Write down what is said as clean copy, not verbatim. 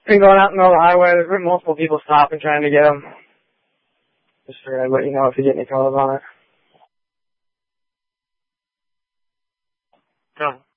been going out in the middle of the highway. There's been multiple people stopping trying to get him. Just figured I'd let you know if you get any calls on it. Go.